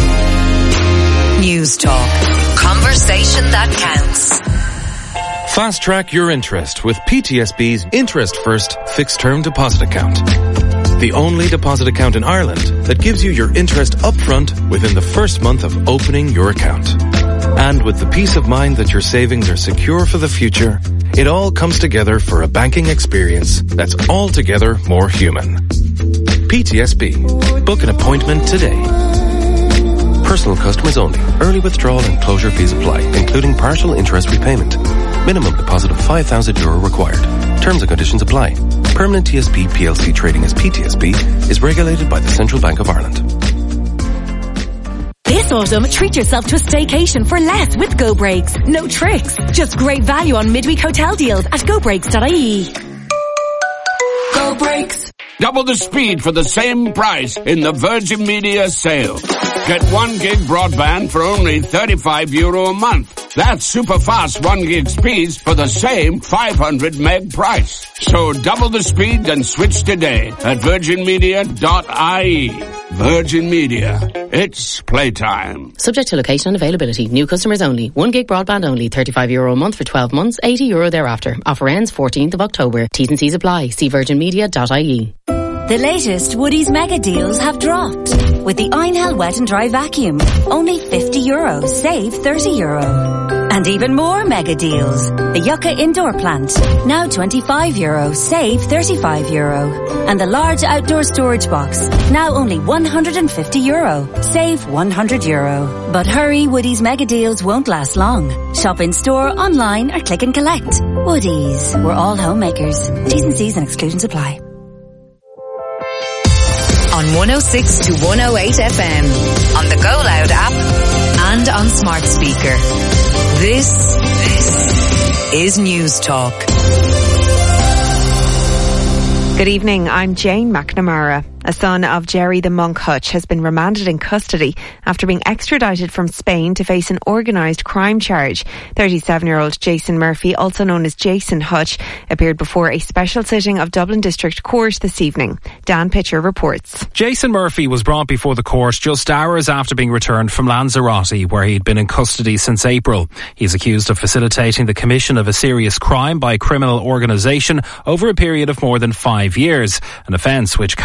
News Talk. Conversation that counts. Fast track your interest with PTSB's Interest First Fixed Term Deposit Account. The only deposit account in Ireland that gives you your interest upfront within the first month of opening your account. And with the peace of mind that your savings are secure for the future, it all comes together for a banking experience that's altogether more human. PTSB. Book an appointment today. Personal customers only. Early withdrawal and closure fees apply, including partial interest repayment. Minimum deposit of €5,000 required. Terms and conditions apply. Permanent TSB PLC trading as PTSB is regulated by the Central Bank of Ireland. This autumn, treat yourself to a staycation for less with Go Breaks. No tricks, just great value on midweek hotel deals at gobreaks.ie. Go Breaks. Double the speed for the same price in the Virgin Media sale. Get 1 gig broadband for only €35 a month. That's super fast 1 gig speeds for the same 500 meg price. So double the speed and switch today at virginmedia.ie. Virgin Media. It's playtime. Subject to location and availability. New customers only. 1 gig broadband only. €35 a month for 12 months. €80 thereafter. Offer ends 14th of October. T's and C's apply. See virginmedia.ie. The latest Woodies mega deals have dropped. With the Einhell Wet and Dry Vacuum, only €50, save €30. And even more mega deals. The Yucca Indoor Plant, now €25, save €35. And the large outdoor storage box, now only €150, save €100. But hurry, Woodies mega deals won't last long. Shop in store, online or click and collect. Woodies, we're all homemakers. T's and C's and exclusions apply. On 106 to 108 FM, on the Go Loud app, and on smart speaker. This is News Talk. Good evening, I'm Jane McNamara. A son of Jerry the Monk Hutch has been remanded in custody after being extradited from Spain to face an organised crime charge. 37-year-old Jason Murphy, also known as Jason Hutch, appeared before a special sitting of Dublin District Court this evening. Dan Pitcher reports. Jason Murphy was brought before the court just hours after being returned from Lanzarote, where he'd been in custody since April. He's accused of facilitating the commission of a serious crime by a criminal organisation over a period of more than 5 years, an offence which carries a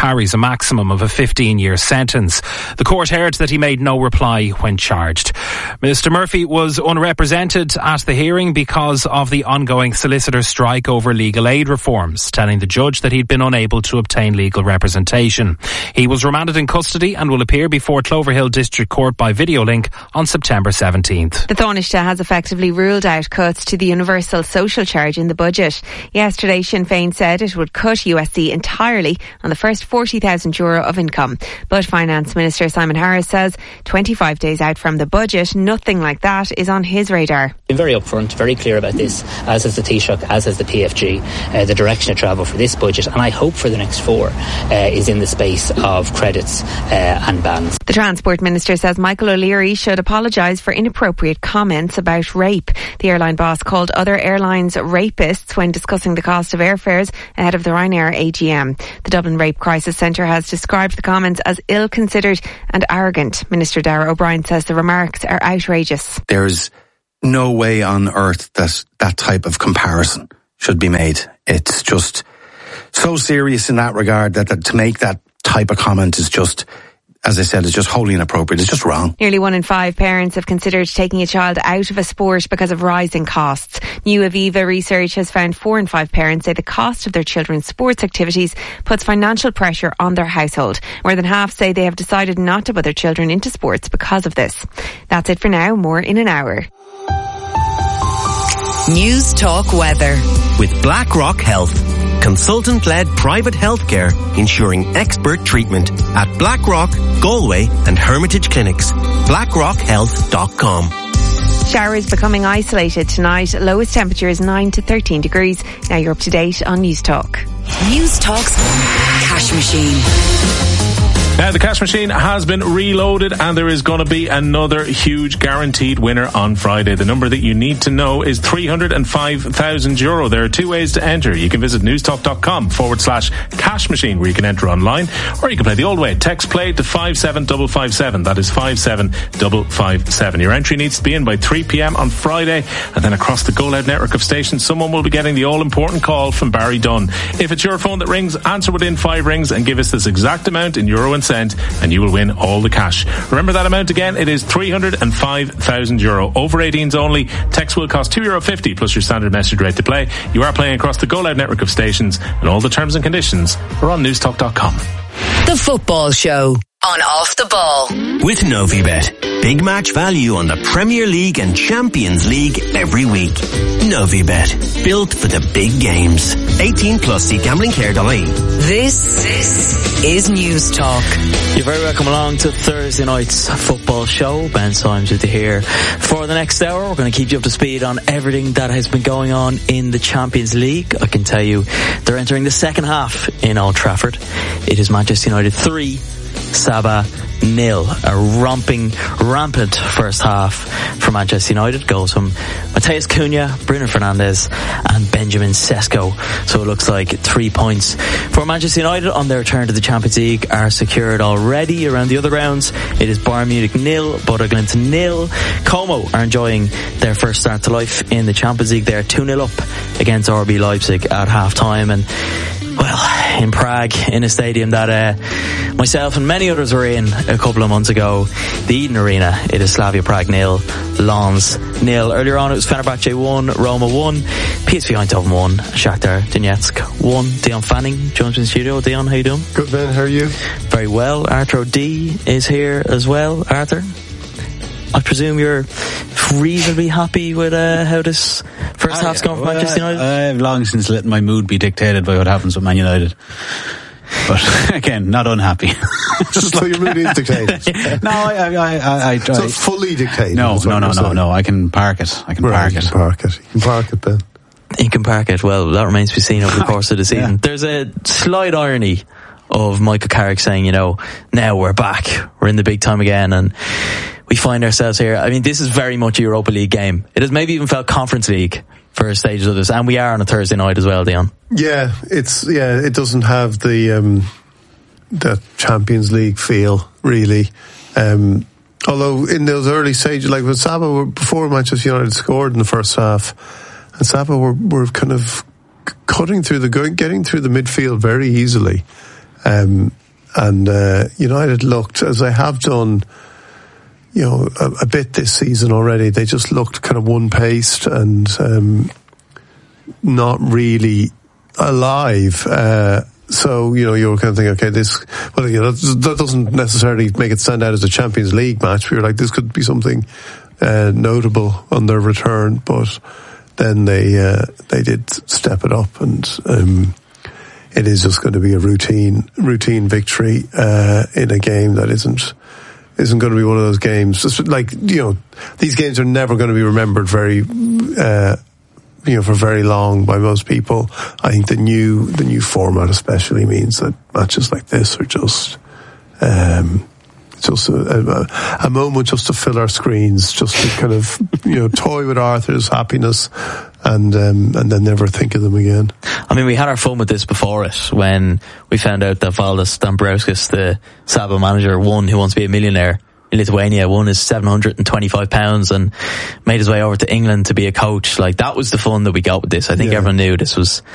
maximum of a 15-year sentence. The court heard that he made no reply when charged. Mr. Murphy was unrepresented at the hearing because of the ongoing solicitor strike over legal aid reforms, telling the judge that he'd been unable to obtain legal representation. He was remanded in custody and will appear before Cloverhill District Court by video link on September 17th. The Taoiseach has effectively ruled out cuts to the universal social charge in the budget. Yesterday, Sinn Féin said it would cut USC entirely on the first €40,000 of income. But Finance Minister Simon Harris says 25 days out from the budget, nothing like that is on his radar. Been very upfront, very clear about this, as has the Taoiseach, as has the PFG, the direction of travel for this budget, and I hope for the next four is in the space of credits and bans. The Transport Minister says Michael O'Leary should apologise for inappropriate comments about rape. The airline boss called other airlines rapists when discussing the cost of airfares ahead of the Ryanair AGM. The Dublin Rape Crisis Centre has described the comments as ill-considered and arrogant. Minister Darragh O'Brien says the remarks are outrageous. There's no way on earth that that type of comparison should be made. It's just so serious in that regard that to make that type of comment is just, as I said, it's just wholly inappropriate. It's just wrong. Nearly 1 in 5 parents have considered taking a child out of a sport because of rising costs. New Aviva research has found 4 in 5 parents say the cost of their children's sports activities puts financial pressure on their household. More than half say they have decided not to put their children into sports because of this. That's it for now. More in an hour. News Talk Weather. With BlackRock Health, consultant-led private healthcare ensuring expert treatment at BlackRock, Galway and Hermitage Clinics. BlackRockHealth.com. Showers becoming isolated tonight. Lowest temperature is 9 to 13 degrees. Now you're up to date on News Talk. News Talk's Cash Machine. Now, the cash machine has been reloaded and there is going to be another huge guaranteed winner on Friday. The number that you need to know is €305,000. There are 2 ways to enter. You can visit newstalk.com/cash machine where you can enter online, or you can play the old way. Text play to 57557. That is 57557. Your entry needs to be in by 3 p.m. on Friday, and then across the Go Loud network of stations, someone will be getting the all-important call from Barry Dunn. If it's your phone that rings, answer within 5 rings and give us this exact amount in euro and cent, and you will win all the cash. Remember that amount again, it is €305,000. Over 18s only. Text will cost €2.50 plus your standard message rate to play. You are playing across the Go Loud network of stations, and all the terms and conditions are on newstalk.com. The Football Show on Off the Ball. With Novibet. Big match value on the Premier League and Champions League every week. Novibet. Built for the big games. 18 plus. See gamblingcare.ie. This is News Talk. You're very welcome along to Thursday night's Football Show. Ben Symes with you here. For the next hour, we're going to keep you up to speed on everything that has been going on in the Champions League. I can tell you they're entering the second half in Old Trafford. It is Manchester United 3, Saba 0. A rampant first half for Manchester United. Goals from Mateus Cunha, Bruno Fernandes and Benjamin Sesko. So it looks like 3 points for Manchester United on their return to the Champions League are secured already. Around the other rounds, it is Bayern Munich 0, Bodo Glimt 0. Como are enjoying their first start to life in the Champions League. They're 2-0 up against RB Leipzig at half time, and well, in Prague, in a stadium that myself and many others were in a couple of months ago, the Eden Arena, it is Slavia Prague 0, Lens 0. Earlier on it was Fenerbahce 1, Roma 1, PSV Eindhoven 1, Shakhtar Donetsk 1. Dion Fanning joins me in the studio. Dion, how you doing? Good, Ben, how are you? Very well. Arthur O'D is here as well. Arthur, I presume you're reasonably happy with how this first half's gone for Manchester United? I've long since let my mood be dictated by what happens with Man United. But again, not unhappy. So your mood is dictated? No, I so it's fully dictated? No. I can park it. You can park it, Ben. You can park it. Well, that remains to be seen over the course of the season. Yeah. There's a slight irony of Michael Carrick saying, now we're back. We're in the big time again, and we find ourselves here. I mean, this is very much a Europa League game. It has maybe even felt Conference League for stages of this, and we are on a Thursday night as well, Dion. Yeah, it doesn't have the Champions League feel, really. Although in those early stages, like with Saba, before Manchester United scored in the first half, and Saba were kind of getting through the midfield very easily. And and United looked, as they have done, a bit this season already. They just looked kind of one-paced and not really alive. So, you're kind of thinking, okay, that doesn't necessarily make it stand out as a Champions League match. We were like, this could be something notable on their return, but then they did step it up, and it is just going to be a routine victory in a game that isn't going to be one of those games. Just like, these games are never going to be remembered for very long by most people. I think the new format especially means that matches like this are just a moment just to fill our screens, just to kind of toy with Arthur's happiness, and then never think of them again. I mean, we had our fun with this before it when we found out that Valdis Dombrovskis, the Saba manager, won Who Wants to Be a Millionaire in Lithuania, won his £725 and made his way over to England to be a coach. Like, that was the fun that we got with this. I think everyone knew this was